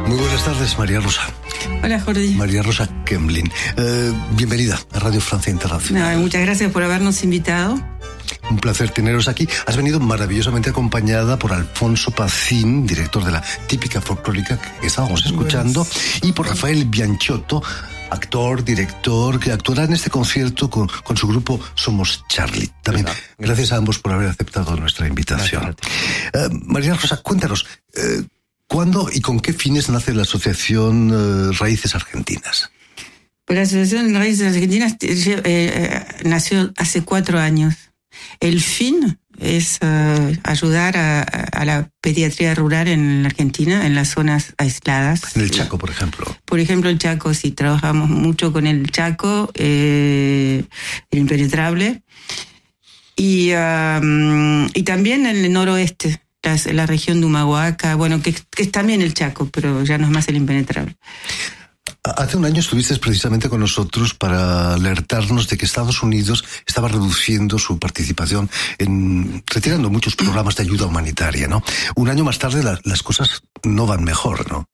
Muy buenas tardes, María Rosa. Hola, Jordi. María Rosa Kemblin. Bienvenida a Radio Francia Internacional. Muchas gracias por habernos invitado. Un placer teneros aquí. Has venido maravillosamente acompañada por Alfonso Pacín, director de la Típica Folclórica que estábamos escuchando, y por Rafael Bianchotto, actor, director, que actuará en este concierto con su grupo Somos Charlie. También gracias a ambos por haber aceptado nuestra invitación. María Rosa, cuéntanos, ¿cuándo y con qué fines nace la Asociación Raíces Argentinas? Pues la Asociación Raíces Argentinas nació hace 4 años. El fin es ayudar a la pediatría rural en la Argentina, en las zonas aisladas. En el Chaco, por ejemplo. Por ejemplo, el Chaco, sí, trabajamos mucho con el Chaco, el impenetrable, y también en el noroeste, la región de Humahuaca, bueno, que es también el Chaco, pero ya no es más el impenetrable. Hace un año estuviste precisamente con nosotros para alertarnos de que Estados Unidos estaba reduciendo su participación retirando muchos programas de ayuda humanitaria, ¿no? Un año más tarde las cosas no van mejor, ¿no?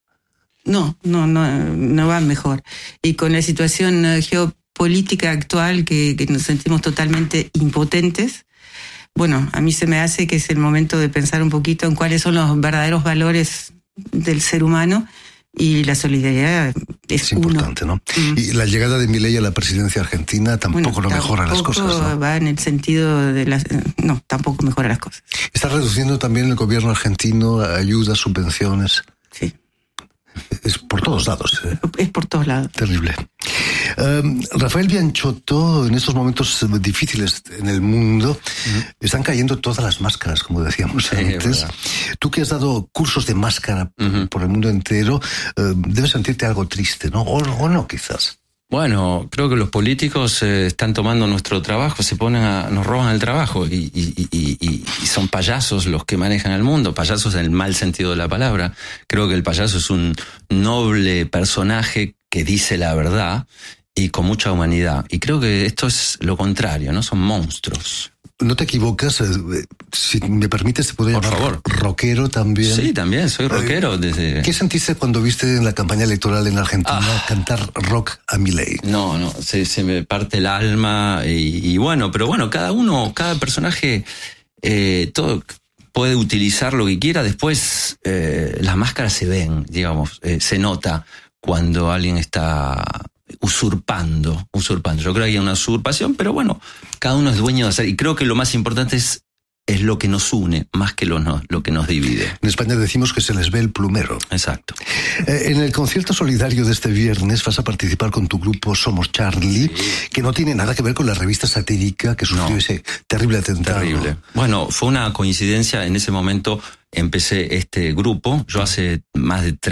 No van mejor. Y con la situación geopolítica actual que nos sentimos totalmente impotentes, bueno, a mí se me hace que es el momento de pensar un poquito en cuáles son los verdaderos valores del ser humano. Y la solidaridad es importante, ¿no? Y la llegada de Milei a la presidencia argentina tampoco mejora las cosas, ¿no? Va en el sentido de tampoco mejora las cosas. ¿Está reduciendo también el gobierno argentino ayudas, subvenciones? Sí. Es por todos lados. Es por todos lados. Terrible. Rafael Bianchotto, en estos momentos difíciles en el mundo, están cayendo todas las máscaras, como decíamos antes. Tú que has dado cursos de máscara por el mundo entero, debes sentirte algo triste, ¿no? O no, quizás. Bueno, creo que los políticos están tomando nuestro trabajo, nos roban el trabajo y son payasos los que manejan el mundo, payasos en el mal sentido de la palabra. Creo que el payaso es un noble personaje que dice la verdad y con mucha humanidad. Y creo que esto es lo contrario, ¿no? Son monstruos. No te equivocas, si me permites te puedo llamar, por favor, rockero también. Sí, también, soy rockero. ¿Qué sentiste cuando viste en la campaña electoral en Argentina cantar rock a Milei? No, se me parte el alma y bueno, pero bueno, cada personaje, todo puede utilizar lo que quiera, después las máscaras se ven, digamos, se nota cuando alguien está usurpando. Yo creo que hay una usurpación, pero bueno, cada uno es dueño de hacer. Y creo que lo más importante es lo que nos une, más que lo que nos divide. En España decimos que se les ve el plumero. Exacto. En el concierto solidario de este viernes vas a participar con tu grupo Somos Charlie, que no tiene nada que ver con la revista satírica que sufrió ese terrible atentado. Terrible. Bueno, fue una coincidencia. En ese momento empecé este grupo. Yo hace más de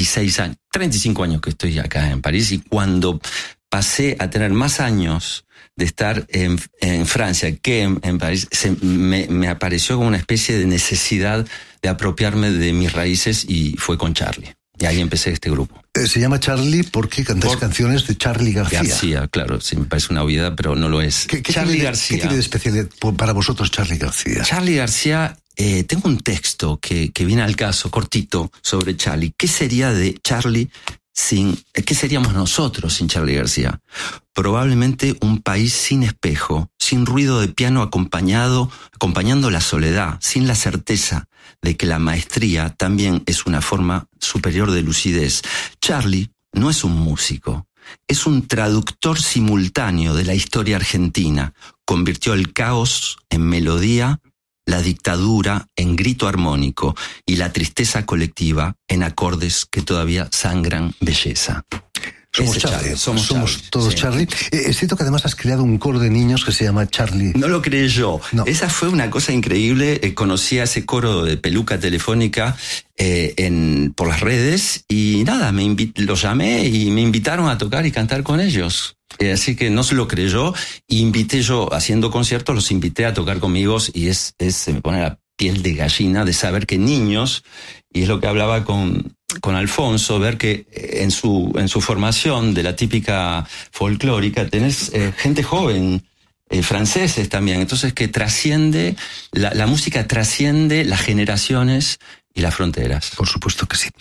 35 años que estoy acá en París, y cuando pasé a tener más años de estar en Francia que en París, me apareció como una especie de necesidad de apropiarme de mis raíces, y fue con Charlie. Y ahí empecé este grupo. Se llama Charlie porque cantáis canciones de Charly García. García, claro, sí, me parece una obviedad, pero no lo es. Charly García. ¿Qué tiene de especialidad para vosotros Charly García? Charly García, tengo un texto que viene al caso, cortito, sobre Charlie. ¿Qué sería de Charlie qué seríamos nosotros sin Charly García? Probablemente un país sin espejo, sin ruido de piano acompañando la soledad, sin la certeza de que la maestría también es una forma superior de lucidez. Charlie no es un músico, es un traductor simultáneo de la historia argentina. Convirtió el caos en melodía, la dictadura en grito armónico y la tristeza colectiva en acordes que todavía sangran belleza. Somos Charlie. Somos todos Charlie. Es cierto que además has creado un coro de niños que se llama Charlie. No lo creé yo. No. Esa fue una cosa increíble. Conocí a ese coro de peluca telefónica por las redes y nada, los llamé y me invitaron a tocar y cantar con ellos. Así que no se lo creyó. Invité yo, haciendo conciertos, los invité a tocar conmigo y se me pone la piel de gallina de saber que niños, y es lo que hablaba con Alfonso, ver que en su formación de la típica folclórica tenés gente joven, franceses también, entonces que trasciende, la música trasciende las generaciones y las fronteras. Por supuesto que sí.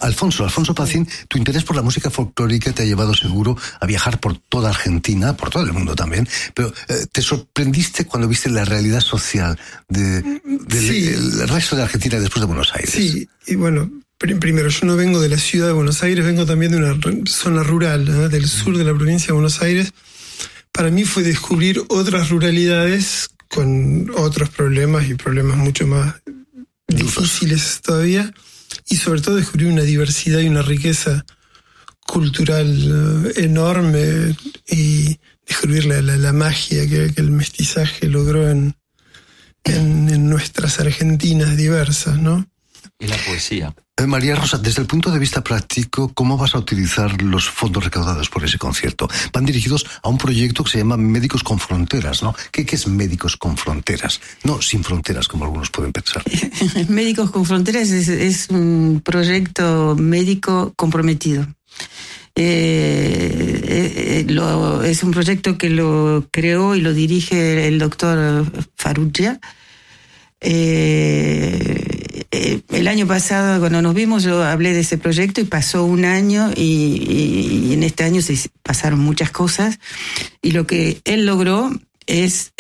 Alfonso Pacín, tu interés por la música folclórica te ha llevado seguro a viajar por toda Argentina, por todo el mundo también, pero ¿te sorprendiste cuando viste la realidad social del resto de Argentina después de Buenos Aires? Sí, y bueno, primero, yo no vengo de la ciudad de Buenos Aires, vengo también de una zona rural, ¿no? Del sur de la provincia de Buenos Aires. Para mí fue descubrir otras ruralidades con otros problemas y problemas mucho más difíciles todavía, y sobre todo descubrir una diversidad y una riqueza cultural enorme, y descubrir la magia que el mestizaje logró en nuestras Argentinas diversas, ¿no? Y la poesía. María Rosa, desde el punto de vista práctico, ¿cómo vas a utilizar los fondos recaudados por ese concierto? Van dirigidos a un proyecto que se llama Médicos con Fronteras, ¿no? ¿Qué es Médicos con Fronteras? No sin fronteras, como algunos pueden pensar. Médicos con Fronteras es un proyecto médico comprometido. Es un proyecto que lo creó y lo dirige el doctor Farrugia. El año pasado, cuando nos vimos, yo hablé de ese proyecto y pasó un año y en este año se pasaron muchas cosas, y lo que él logró es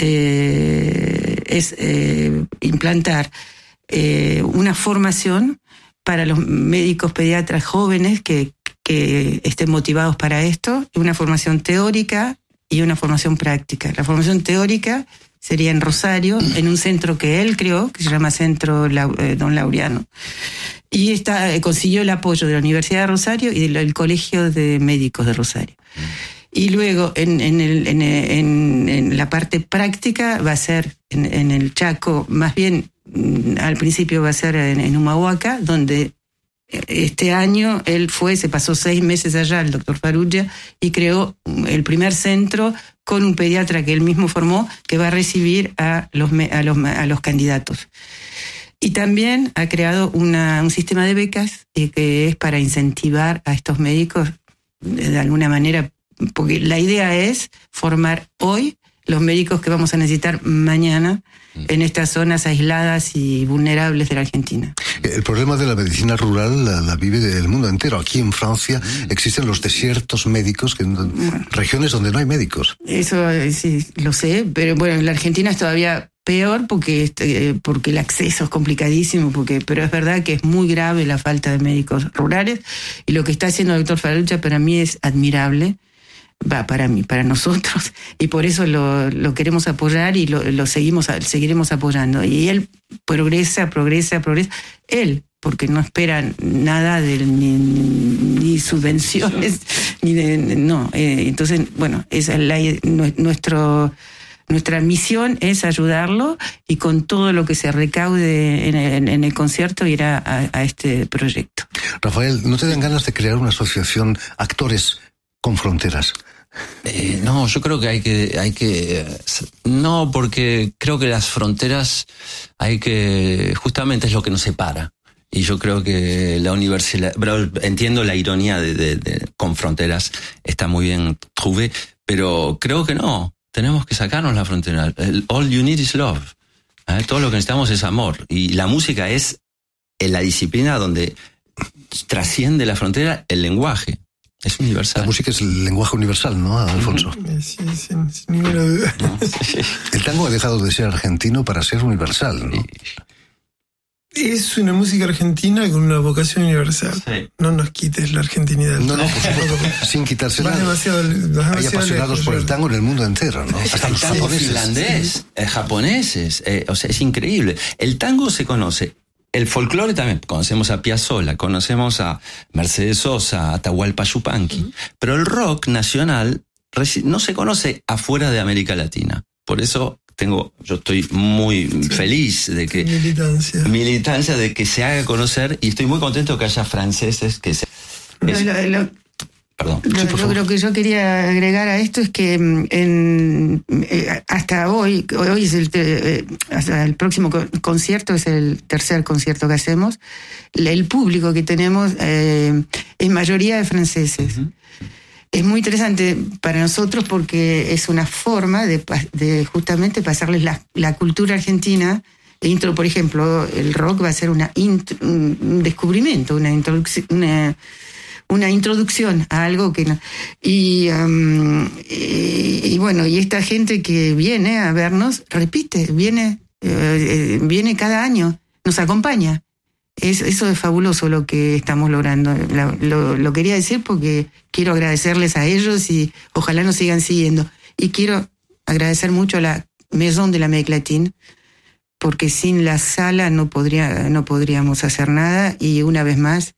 implantar una formación para los médicos pediatras jóvenes que estén motivados para esto, una formación teórica y una formación práctica. La formación teórica sería en Rosario, en un centro que él creó, que se llama Centro Don Laureano. Y consiguió el apoyo de la Universidad de Rosario y del Colegio de Médicos de Rosario. Y luego, en la parte práctica, va a ser en el Chaco, más bien al principio va a ser en Humahuaca, donde este año él se pasó 6 meses allá, el doctor Farrugia, y creó el primer centro con un pediatra que él mismo formó, que va a recibir a los candidatos. Y también ha creado un sistema de becas que es para incentivar a estos médicos de alguna manera, porque la idea es formar hoy los médicos que vamos a necesitar mañana en estas zonas aisladas y vulnerables de la Argentina. El problema de la medicina rural la vive el mundo entero. Aquí en Francia existen los desiertos médicos, regiones donde no hay médicos. Eso sí, lo sé, pero bueno, en la Argentina es todavía peor porque el acceso es complicadísimo, pero es verdad que es muy grave la falta de médicos rurales, y lo que está haciendo el doctor Farrugia para mí es admirable. Para nosotros, y por eso lo queremos apoyar y lo seguiremos apoyando. Y él progresa. Él, porque no espera nada ni subvenciones, entonces, bueno, esa es nuestra misión es ayudarlo, y con todo lo que se recaude en el concierto irá a este proyecto. Rafael, ¿no te dan ganas de crear una asociación Actores con Fronteras? No, yo creo que hay que no, porque creo que las fronteras justamente es lo que nos separa, y yo creo que la universidad, entiendo la ironía de con fronteras, está muy bien trouvé, pero creo que no, tenemos que sacarnos la frontera. All you need is love. Todo lo que necesitamos es amor, y la música es la disciplina donde trasciende la frontera el lenguaje. Es universal. La música es el lenguaje universal, ¿no, Alfonso? Sí, sin ninguna duda. El tango ha dejado de ser argentino para ser universal, ¿no? Es una música argentina con una vocación universal. Sí. No nos quites la argentinidad. No, por supuesto, sin quitársela. Hay apasionados por el tango en el mundo entero, ¿no? Hasta los japoneses. Finlandés, japoneses, o sea, es increíble. El tango se conoce. El folclore también, conocemos a Piazzolla, conocemos a Mercedes Sosa, a Atahualpa Yupanqui, pero el rock nacional no se conoce afuera de América Latina. Por eso yo estoy muy feliz de que militancia de que se haga conocer, y estoy muy contento que haya franceses que se... Perdón. Lo que yo quería agregar a esto es que hasta hoy es hasta el próximo concierto, es el tercer concierto que hacemos, el público que tenemos es mayoría de franceses. Uh-huh. Es muy interesante para nosotros porque es una forma de justamente pasarles la cultura argentina por ejemplo, el rock va a ser un descubrimiento, una introducción a algo que no. Y bueno, y esta gente que viene a vernos, repite, viene cada año, nos acompaña. Eso es fabuloso lo que estamos logrando. Lo quería decir porque quiero agradecerles a ellos y ojalá nos sigan siguiendo. Y quiero agradecer mucho a la Maison de l'Amérique Latine, porque sin la sala no podríamos hacer nada, y una vez más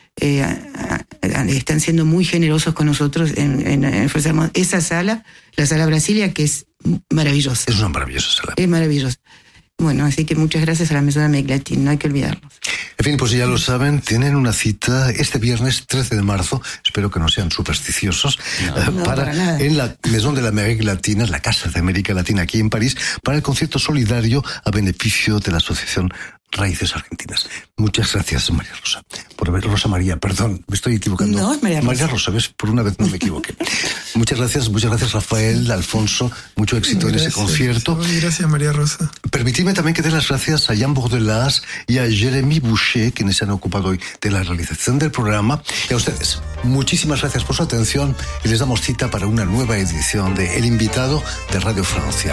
están siendo muy generosos con nosotros en ofrecernos esa sala, la Sala Brasilia, que es maravillosa. Es una maravillosa sala. Es maravillosa. Bueno, así que muchas gracias a la Maison de l'Amérique Latine, no hay que olvidarlos. En fin, pues ya lo saben, tienen una cita este viernes 13 de marzo, espero que no sean supersticiosos, en la Maison de l'Amérique Latine, la Casa de América Latina aquí en París, para el concierto solidario a beneficio de la Asociación Raíces Argentinas. Muchas gracias, María Rosa. Rosa María, perdón, me estoy equivocando. No, es María Rosa. María Rosa, ¿ves? Por una vez no me equivoqué. Muchas gracias, Rafael, Alfonso, mucho éxito en ese concierto. Gracias, María Rosa. Permitidme también que dé las gracias a Jan Bordelas y a Jérémy Boucher, quienes se han ocupado hoy de la realización del programa. Y a ustedes, muchísimas gracias por su atención y les damos cita para una nueva edición de El Invitado de Radio Francia.